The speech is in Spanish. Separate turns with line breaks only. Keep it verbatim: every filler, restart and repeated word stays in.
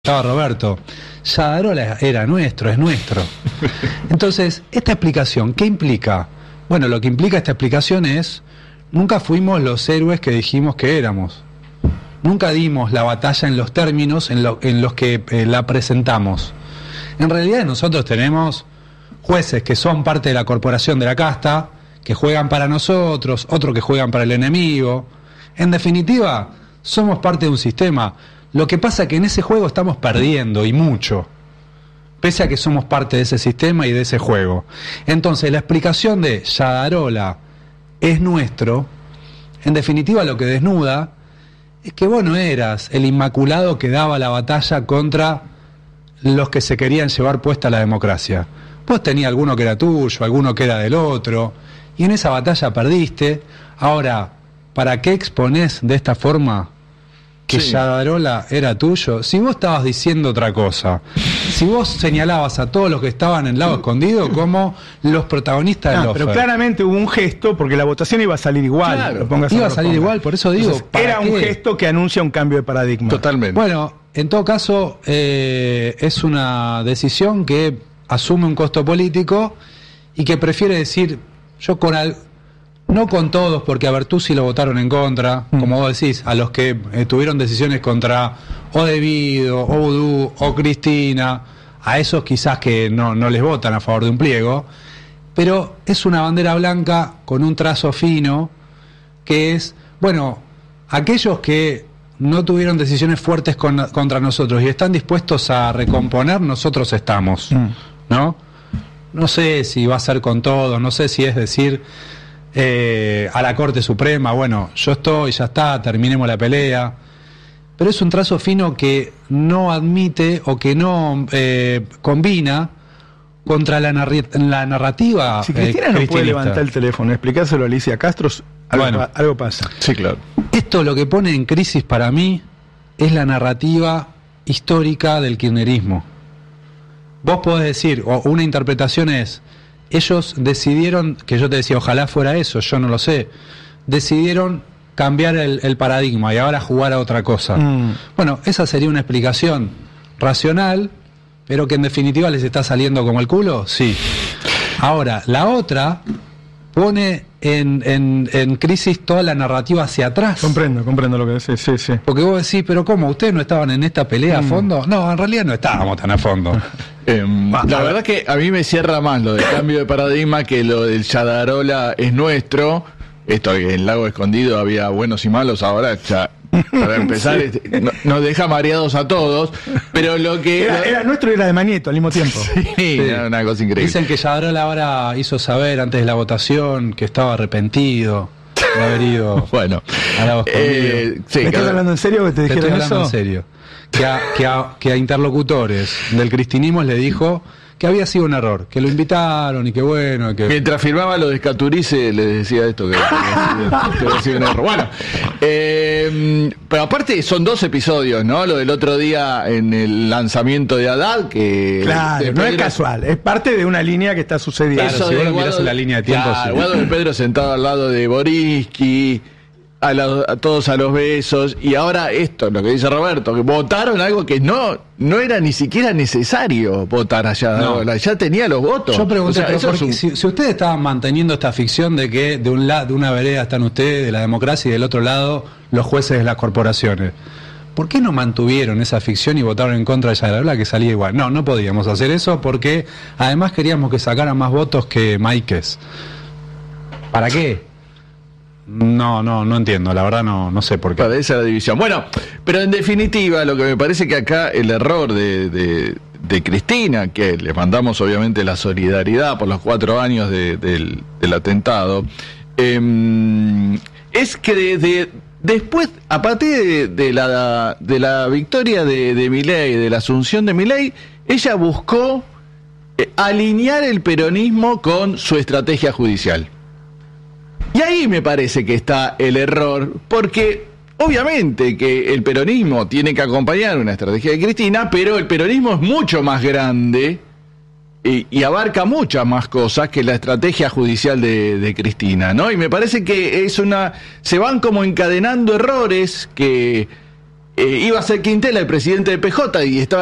Estaba Roberto, Sadarola era nuestro, es nuestro. Entonces, esta explicación, ¿qué implica? Bueno, lo que implica esta explicación es, nunca fuimos los héroes que dijimos que éramos. Nunca dimos la batalla en los términos en, lo, en los que eh, la presentamos. En realidad nosotros tenemos jueces que son parte de la corporación de la casta, que juegan para nosotros, otros que juegan para el enemigo. En definitiva, somos parte de un sistema. Lo que pasa es que en ese juego estamos perdiendo, y mucho, pese a que somos parte de ese sistema y de ese juego. Entonces, la explicación de Sadarola es nuestro, en definitiva lo que desnuda es que vos no eras el inmaculado que daba la batalla contra los que se querían llevar puesta la democracia. Vos tenías alguno que era tuyo, alguno que era del otro, y en esa batalla perdiste. Ahora, ¿para qué exponés de esta forma que sí. Sadarola era tuyo? Si vos estabas diciendo otra cosa, si vos señalabas a todos los que estaban en el lado escondido como los protagonistas del
no,
offer.
Pero claramente hubo un gesto, porque la votación iba a salir igual.
Claro, iba a salir igual, por eso digo.
Entonces, era un gesto que anuncia un cambio de paradigma.
Totalmente.
Bueno, en todo caso, eh, es una decisión que asume un costo político y que prefiere decir, yo con al... no con todos, porque a Bertuzzi lo votaron en contra, mm. como vos decís, a los que eh, tuvieron decisiones contra o De Vido, o Vudú, o Cristina, a esos quizás que no, no les votan a favor de un pliego, pero es una bandera blanca con un trazo fino, que es, bueno, aquellos que no tuvieron decisiones fuertes con, contra nosotros y están dispuestos a recomponer, nosotros estamos, mm. ¿no? No sé si va a ser con todos, no sé si es decir... Eh, a la Corte Suprema, bueno, yo estoy, ya está, terminemos la pelea, pero es un trazo fino que no admite o que no eh, combina contra la, narri- la narrativa.
Si Cristina eh, no puede levantar el teléfono, explicárselo a Alicia Castro, algo,
bueno,
pa- algo pasa.
Sí, claro.
Esto lo que pone en crisis para mí es la narrativa histórica del kirchnerismo. Vos podés decir, o una interpretación es, ellos decidieron, que yo te decía, ojalá fuera eso, yo no lo sé, decidieron cambiar el, el paradigma y ahora jugar a otra cosa. Mm. Bueno, esa sería una explicación racional, pero que en definitiva les está saliendo como el culo, sí. Ahora, la otra pone en, en, en crisis toda la narrativa hacia atrás.
Comprendo, comprendo lo que decís, sí, sí.
Porque vos decís, pero ¿cómo? ¿Ustedes no estaban en esta pelea a fondo? No, en realidad no estábamos tan a fondo.
Eh, la verdad que a mí me cierra más lo del cambio de paradigma que lo del Sadarola es nuestro. Esto, en el Lago Escondido había buenos y malos, ahora ya, para empezar, este, no, nos deja mareados a todos. Pero lo que
era, era nuestro y era de Manieto al mismo tiempo.
Sí, sí. Era una cosa increíble.
Dicen que Sadarola ahora hizo saber antes de la votación que estaba arrepentido de haber ido
bueno,
al Lago Escondido.
Eh, sí, ¿Me estás hablando en serio que te, te dijeron
estoy hablando
eso?
en serio. Que a, que, a, que a interlocutores del cristinismo le dijo que había sido un error, que lo invitaron y que bueno... Que...
Mientras firmaba lo de Escaturice le decía esto, que, que, que había sido un error. Bueno, eh, pero aparte son dos episodios, ¿no? Lo del otro día en el lanzamiento de Haddad, que...
Claro, no es casual, es parte de una línea que está sucediendo.
Claro, si vos lo mirás en la línea de tiempo...
Claro,
sí.
Guado de Pedro sentado al lado de Boriski... A, la, a todos a los besos, y ahora esto, lo que dice Roberto, que votaron algo que no no era ni siquiera necesario votar allá, no. No, ya tenía los votos.
Yo pregunté,
o sea,
pero
es un...
si, si ustedes estaban manteniendo esta ficción de que de un lado, de una vereda están ustedes, de la democracia, y del otro lado los jueces de las corporaciones, ¿por qué no mantuvieron esa ficción y votaron en contra de Sadarola, que salía igual? No, no podíamos hacer eso porque además queríamos que sacaran más votos que Máiquez. ¿Para qué? No, no, no entiendo, la verdad no, no sé por qué.
Para esa la división. Bueno, pero en definitiva, lo que me parece que acá el error de, de, de Cristina, que le mandamos obviamente la solidaridad por los cuatro años de, del, del atentado, eh, es que de, de, después, a partir de, de, la, de la victoria de, de Milei, de la asunción de Milei, ella buscó eh, alinear el peronismo con su estrategia judicial. Y ahí me parece que está el error, porque obviamente que el peronismo tiene que acompañar una estrategia de Cristina, pero el peronismo es mucho más grande y, y abarca muchas más cosas que la estrategia judicial de, de Cristina, ¿no? Y me parece que es una, se van como encadenando errores que eh, iba a ser Quintela el presidente de P J y estaba